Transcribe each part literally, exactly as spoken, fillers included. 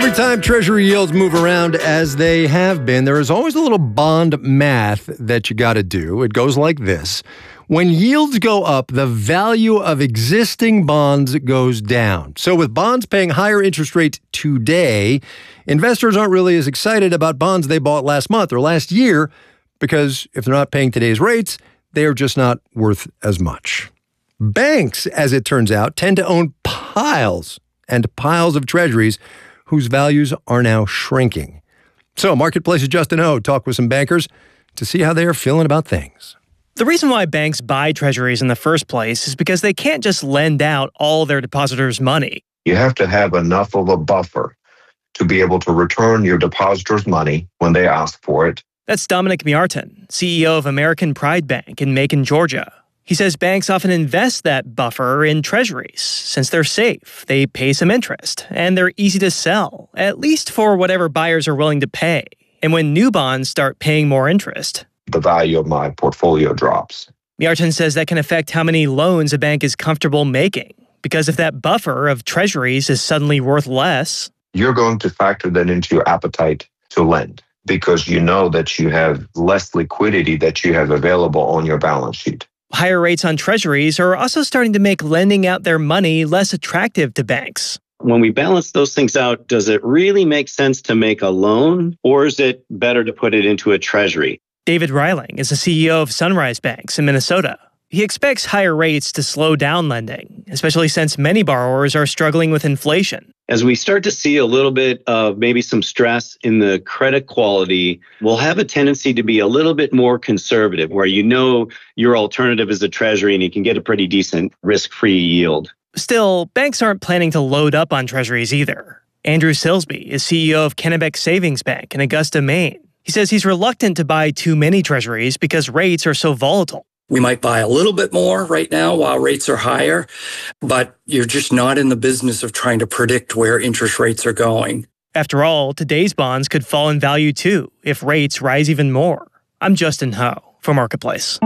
Every time Treasury yields move around as they have been, there is always a little bond math that you got to do. It goes like this. When yields go up, the value of existing bonds goes down. So with bonds paying higher interest rates today, investors aren't really as excited about bonds they bought last month or last year because if they're not paying today's rates, they are just not worth as much. Banks, as it turns out, tend to own piles and piles of treasuries whose values are now shrinking. So Marketplace's Justin Ho talked with some bankers to see how they are feeling about things. The reason why banks buy treasuries in the first place is because they can't just lend out all their depositors' money. You have to have enough of a buffer to be able to return your depositors' money when they ask for it. That's Dominic Miartin, C E O of American Pride Bank in Macon, Georgia. He says banks often invest that buffer in treasuries since they're safe, they pay some interest, and they're easy to sell, at least for whatever buyers are willing to pay. And when new bonds start paying more interest, the value of my portfolio drops. Miartin says that can affect how many loans a bank is comfortable making, because if that buffer of treasuries is suddenly worth less, you're going to factor that into your appetite to lend because you know that you have less liquidity that you have available on your balance sheet. Higher rates on treasuries are also starting to make lending out their money less attractive to banks. When we balance those things out, does it really make sense to make a loan, or is it better to put it into a treasury? David Reiling is the C E O of Sunrise Banks in Minnesota. He expects higher rates to slow down lending, especially since many borrowers are struggling with inflation. As we start to see a little bit of maybe some stress in the credit quality, we'll have a tendency to be a little bit more conservative, where you know your alternative is a treasury and you can get a pretty decent risk-free yield. Still, banks aren't planning to load up on treasuries either. Andrew Silsby is C E O of Kennebec Savings Bank in Augusta, Maine. He says he's reluctant to buy too many treasuries because rates are so volatile. We might buy a little bit more right now while rates are higher, but you're just not in the business of trying to predict where interest rates are going. After all, today's bonds could fall in value too if rates rise even more. I'm Justin Ho for Marketplace.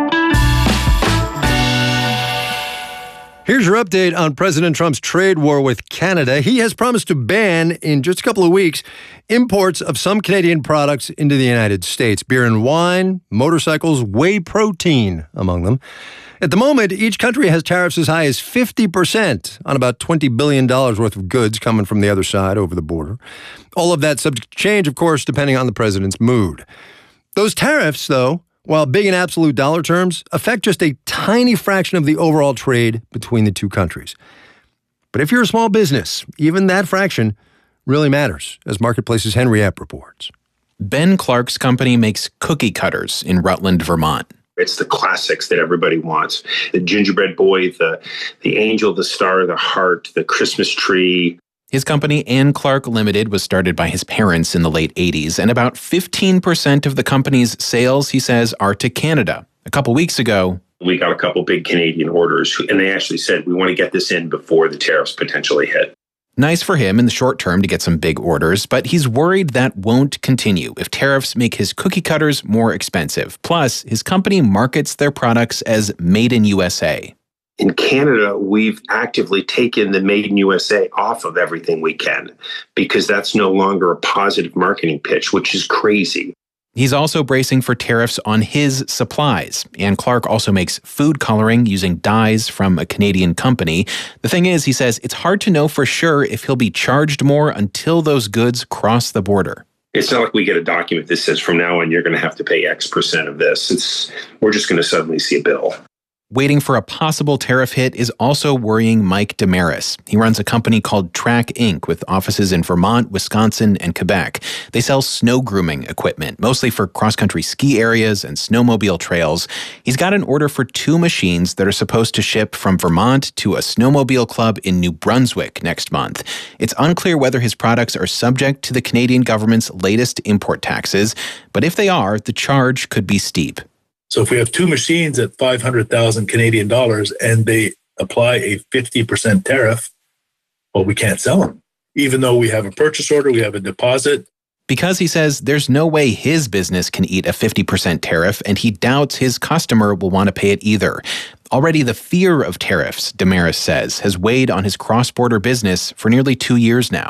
Here's your update on President Trump's trade war with Canada. He has promised to ban, in just a couple of weeks, imports of some Canadian products into the United States. Beer and wine, motorcycles, whey protein among them. At the moment, each country has tariffs as high as fifty percent on about twenty billion dollars worth of goods coming from the other side over the border. All of that subject to change, of course, depending on the president's mood. Those tariffs, though, while big in absolute dollar terms, affect just a tiny fraction of the overall trade between the two countries. But if you're a small business, even that fraction really matters, as Marketplace's Henry Epp reports. Ben Clark's company makes cookie cutters in Rutland, Vermont. It's the classics that everybody wants. The gingerbread boy, the, the angel, the star, the heart, the Christmas tree. His company, Ann Clark Limited, was started by his parents in the late eighties, and about fifteen percent of the company's sales, he says, are to Canada. A couple weeks ago, we got a couple big Canadian orders, and they actually said, we want to get this in before the tariffs potentially hit. Nice for him in the short term to get some big orders, but he's worried that won't continue if tariffs make his cookie cutters more expensive. Plus, his company markets their products as made in U S A. In Canada, we've actively taken the Made in U S A off of everything we can because that's no longer a positive marketing pitch, which is crazy. He's also bracing for tariffs on his supplies. Ann Clark also makes food coloring using dyes from a Canadian company. The thing is, he says, it's hard to know for sure if he'll be charged more until those goods cross the border. It's not like we get a document that says from now on you're going to have to pay X percent of this. It's we're just going to suddenly see a bill. Waiting for a possible tariff hit is also worrying Mike Damaris. He runs a company called Track Incorporated with offices in Vermont, Wisconsin, and Quebec. They sell snow grooming equipment, mostly for cross-country ski areas and snowmobile trails. He's got an order for two machines that are supposed to ship from Vermont to a snowmobile club in New Brunswick next month. It's unclear whether his products are subject to the Canadian government's latest import taxes, but if they are, the charge could be steep. So if we have two machines at five hundred thousand Canadian dollars and they apply a fifty percent tariff, well, we can't sell them. Even though we have a purchase order, we have a deposit. Because he says there's no way his business can eat a fifty percent tariff, and he doubts his customer will want to pay it either. Already the fear of tariffs, Damaris says, has weighed on his cross-border business for nearly two years now.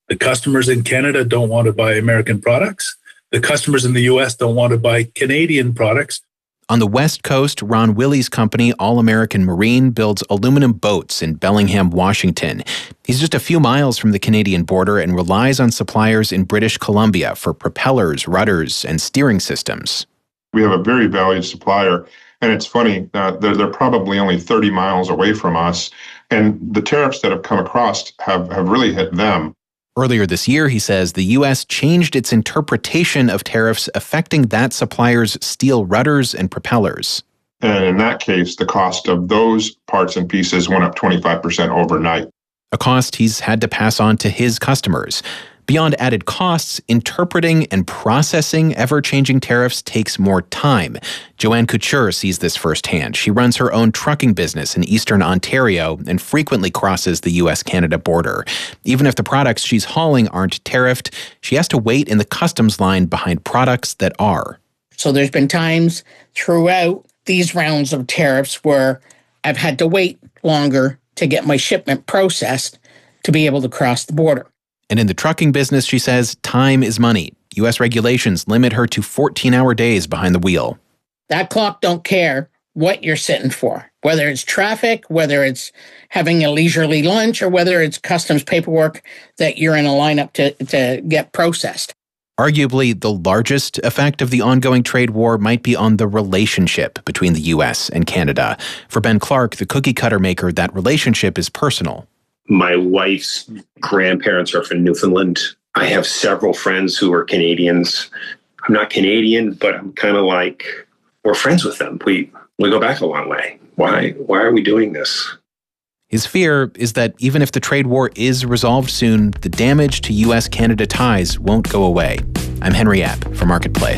The customers in Canada don't want to buy American products. The customers in the U S don't want to buy Canadian products. On the West Coast, Ron Willey's company, All American Marine, builds aluminum boats in Bellingham, Washington. He's just a few miles from the Canadian border and relies on suppliers in British Columbia for propellers, rudders, and steering systems. We have a very valued supplier, and it's funny, uh, they're, they're probably only thirty miles away from us, and the tariffs that have come across have, have really hit them. Earlier this year, he says, the U S changed its interpretation of tariffs affecting that supplier's steel rudders and propellers. And in that case, the cost of those parts and pieces went up twenty-five percent overnight. A cost he's had to pass on to his customers. Beyond added costs, interpreting and processing ever-changing tariffs takes more time. Joanne Couture sees this firsthand. She runs her own trucking business in eastern Ontario and frequently crosses the U S Canada border. Even if the products she's hauling aren't tariffed, she has to wait in the customs line behind products that are. So there's been times throughout these rounds of tariffs where I've had to wait longer to get my shipment processed to be able to cross the border. And in the trucking business, she says, time is money. U S regulations limit her to fourteen-hour days behind the wheel. That clock don't care what you're sitting for, whether it's traffic, whether it's having a leisurely lunch, or whether it's customs paperwork that you're in a lineup to, to get processed. Arguably, the largest effect of the ongoing trade war might be on the relationship between the U S and Canada. For Ben Clark, the cookie cutter maker, that relationship is personal. My wife's grandparents are from Newfoundland. I have several friends who are Canadians. I'm not Canadian, but I'm kind of like, we're friends with them. We we go back a long way. Why why are we doing this? His fear is that even if the trade war is resolved soon, the damage to U S Canada ties won't go away. I'm Henry Epp for Marketplace.